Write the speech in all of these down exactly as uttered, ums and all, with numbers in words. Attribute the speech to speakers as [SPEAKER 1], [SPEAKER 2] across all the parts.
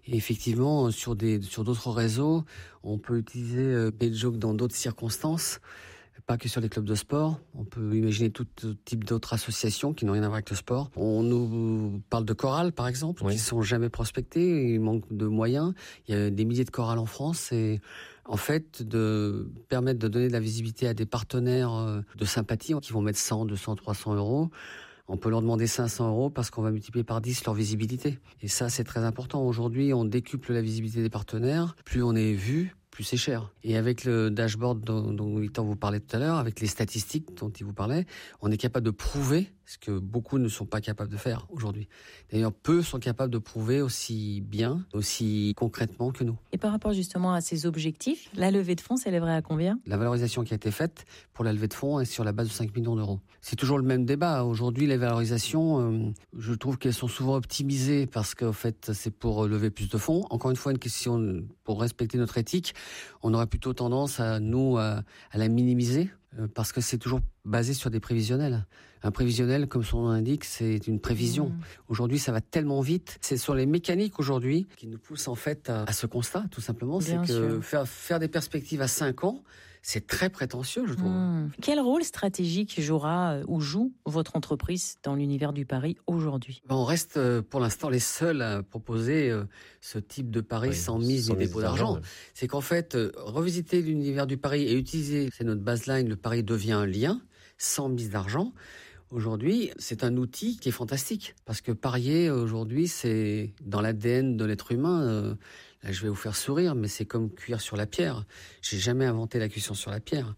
[SPEAKER 1] Et effectivement, sur des sur d'autres réseaux, on peut utiliser euh, BetJoke dans d'autres circonstances. Pas que sur les clubs de sport. On peut imaginer tout type d'autres associations qui n'ont rien à voir avec le sport. On nous parle de chorales, par exemple, oui. qui sont jamais prospectées. Il manque de moyens. Il y a des milliers de chorales en France et en fait, de permettre de donner de la visibilité à des partenaires de sympathie qui vont mettre cent, deux cents, trois cents euros. On peut leur demander cinq cents euros parce qu'on va multiplier par dix leur visibilité. Et ça, c'est très important. Aujourd'hui, on décuple la visibilité des partenaires. Plus on est vu, plus c'est cher. Et avec le dashboard dont, dont Victor vous parlait tout à l'heure, avec les statistiques dont il vous parlait, on est capable de prouver ce que beaucoup ne sont pas capables de faire aujourd'hui. D'ailleurs, peu sont capables de prouver aussi bien, aussi concrètement que nous.
[SPEAKER 2] Et par rapport justement à ces objectifs, la levée de fonds s'élèverait à combien ?
[SPEAKER 1] La valorisation qui a été faite pour la levée de fonds est sur la base de cinq millions d'euros. C'est toujours le même débat. Aujourd'hui, les valorisations, euh, je trouve qu'elles sont souvent optimisées parce qu'en fait, c'est pour lever plus de fonds. Encore une fois, une question pour respecter notre éthique. On aurait plutôt tendance à, nous, à, à la minimiser euh, parce que c'est toujours basé sur des prévisionnels. Un prévisionnel, comme son nom l'indique, c'est une prévision. Mmh. Aujourd'hui, ça va tellement vite. C'est sur les mécaniques aujourd'hui qui nous poussent en fait à, à ce constat, tout simplement. Bien c'est que faire, faire des perspectives à cinq ans, c'est très prétentieux, je trouve. Mmh.
[SPEAKER 2] Quel rôle stratégique jouera ou joue votre entreprise dans l'univers du pari aujourd'hui ?
[SPEAKER 1] On reste pour l'instant les seuls à proposer ce type de pari oui, sans mise ni dépôt d'argent. Ouais. C'est qu'en fait, revisiter l'univers du pari et utiliser, c'est notre baseline, le pari devient un lien, sans mise d'argent. Aujourd'hui, c'est un outil qui est fantastique parce que parier aujourd'hui, c'est dans l'A D N de l'être humain. Euh, là, je vais vous faire sourire, mais c'est comme cuire sur la pierre. J'ai jamais inventé la cuisson sur la pierre.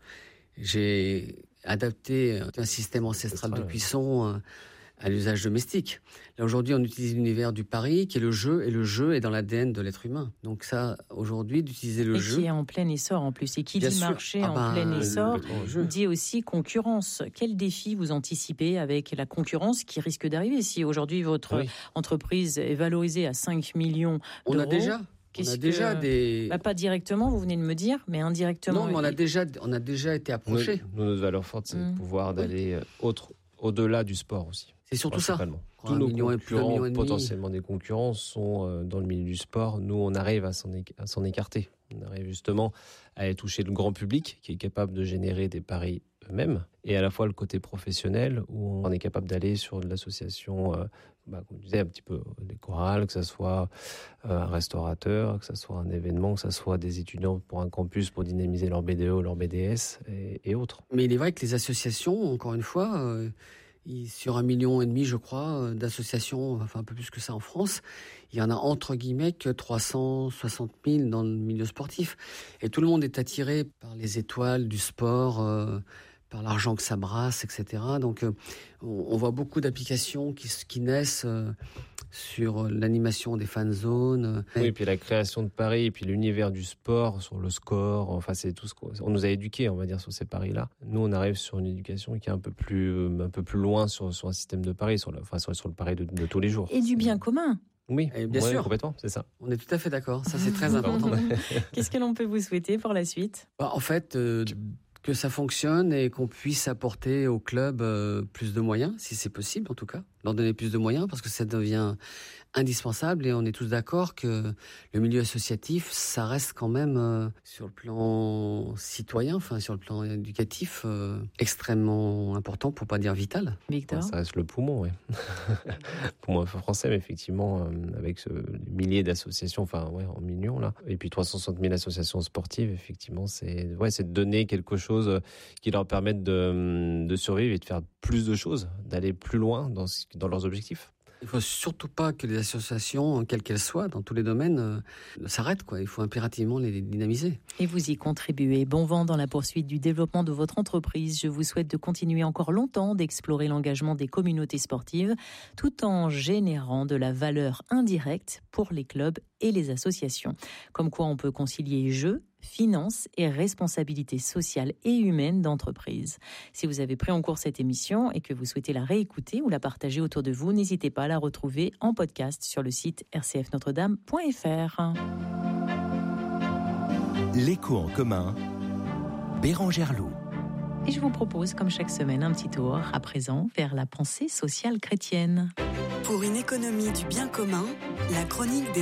[SPEAKER 1] J'ai adapté un système ancestral de cuisson euh, à l'usage domestique. Là, aujourd'hui, on utilise l'univers du pari, qui est le jeu, et le jeu est dans l'A D N de l'être humain. Donc ça, aujourd'hui, d'utiliser le
[SPEAKER 2] et
[SPEAKER 1] jeu...
[SPEAKER 2] Et qui est en plein essor, en plus. Et qui
[SPEAKER 1] Bien
[SPEAKER 2] dit
[SPEAKER 1] sûr.
[SPEAKER 2] marché
[SPEAKER 1] ah
[SPEAKER 2] en
[SPEAKER 1] ben,
[SPEAKER 2] plein essor,
[SPEAKER 1] le, le
[SPEAKER 2] dit aussi concurrence. Quel défi vous anticipez avec la concurrence qui risque d'arriver si aujourd'hui votre oui. entreprise est valorisée à cinq millions d'euros?
[SPEAKER 1] On a déjà...
[SPEAKER 2] Qu'est-ce
[SPEAKER 1] on a déjà
[SPEAKER 2] que...
[SPEAKER 1] des...
[SPEAKER 2] Bah, pas directement, vous venez de me dire, mais indirectement.
[SPEAKER 1] Non, mais on a déjà, on a déjà été approchés.
[SPEAKER 3] Nous, notre valeur forte, c'est mmh. de pouvoir d'aller autre, au-delà du sport aussi.
[SPEAKER 1] C'est surtout ça.
[SPEAKER 3] Tous nos concurrents, potentiellement des concurrents, sont dans le milieu du sport. Nous, on arrive à s'en, é- à s'en écarter. On arrive justement à aller toucher le grand public qui est capable de générer des paris eux-mêmes et à la fois le côté professionnel où on est capable d'aller sur de l'association, euh, bah, comme je disais, un petit peu des chorales, que ce soit euh, un restaurateur, que ce soit un événement, que ce soit des étudiants pour un campus pour dynamiser leur B D O, leur B D S et, et autres.
[SPEAKER 1] Mais il est vrai que les associations, encore une fois... Euh... Sur un million et demi, je crois, d'associations, enfin un peu plus que ça en France, il y en a entre guillemets que trois cent soixante mille dans le milieu sportif. Et tout le monde est attiré par les étoiles du sport, euh, par l'argent que ça brasse, et cetera. Donc euh, on, on voit beaucoup d'applications qui, qui naissent euh, sur l'animation des fan zones.
[SPEAKER 3] Oui, et puis la création de paris, et puis l'univers du sport, sur le score, enfin c'est tout ce qu'on on nous a éduqués, on va dire, sur ces paris-là. Nous, on arrive sur une éducation qui est un peu plus, un peu plus loin sur, sur un système de paris, sur, la, enfin, sur, sur le pari de, de tous les jours.
[SPEAKER 2] Et du bien commun.
[SPEAKER 3] Oui,
[SPEAKER 1] et bien
[SPEAKER 3] ouais,
[SPEAKER 1] sûr,
[SPEAKER 3] complètement, c'est ça.
[SPEAKER 1] On est tout à fait d'accord. Ça, c'est très important.
[SPEAKER 2] Qu'est-ce que l'on peut vous souhaiter pour la suite ?
[SPEAKER 1] Bah, en fait, euh, que ça fonctionne et qu'on puisse apporter au club euh, plus de moyens, si c'est possible en tout cas, leur donner plus de moyens parce que ça devient indispensable et on est tous d'accord que le milieu associatif, ça reste quand même euh, sur le plan citoyen, enfin sur le plan éducatif, euh, extrêmement important pour pas dire vital.
[SPEAKER 2] Victor,
[SPEAKER 3] ouais, ça reste le poumon, oui. Poumon français, mais effectivement, euh, avec ce milliers d'associations, enfin ouais, en millions là, et puis trois cent soixante mille associations sportives, effectivement, c'est ouais, c'est de donner quelque chose qui leur permette de de survivre et de faire plus de choses, d'aller plus loin dans dans leurs objectifs.
[SPEAKER 1] Il faut surtout pas que les associations, quelles qu'elles soient, dans tous les domaines, euh, s'arrêtent, quoi. Il faut impérativement les dynamiser.
[SPEAKER 2] Et vous y contribuez. Bon vent dans la poursuite du développement de votre entreprise. Je vous souhaite de continuer encore longtemps d'explorer l'engagement des communautés sportives, tout en générant de la valeur indirecte pour les clubs et les associations. Comme quoi on peut concilier jeu, finances et responsabilité sociale et humaine d'entreprise. Si vous avez pris en cours cette émission et que vous souhaitez la réécouter ou la partager autour de vous, n'hésitez pas à la retrouver en podcast sur le site r c f notre dame point f r.
[SPEAKER 4] L'écho en commun, Bérangère Loup.
[SPEAKER 2] Et je vous propose, comme chaque semaine, un petit tour à présent vers la pensée sociale chrétienne.
[SPEAKER 5] Pour une économie du bien commun, la chronique des